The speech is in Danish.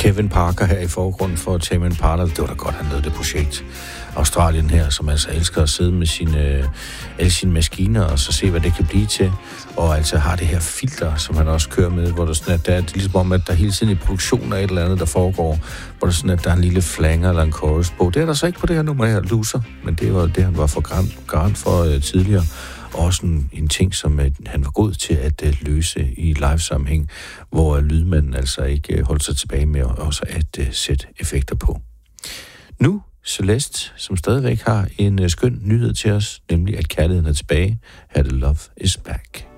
Kevin Parker her i forgrunden for Tame Impala. Det var da godt, han lavede det projekt. Australien her, som altså elsker at sidde med alle sine maskiner, og så se, hvad det kan blive til. Og altså har det her filter, som han også kører med, hvor der sådan, at det er ligesom om, at der hele tiden i produktion er et eller andet, der foregår, hvor der sådan, at der er en lille flanger eller en chorus på. Det er der så ikke på det her nummer her, Loser, men det var det, han var for garant for tidligere. Også en ting, som han var god til at løse i live-sammenhæng, hvor lydmanden altså ikke holdt sig tilbage med også at sætte effekter på. Nu Celeste, som stadigvæk har en skøn nyhed til os, nemlig at kærligheden er tilbage. Her The Love Is Back.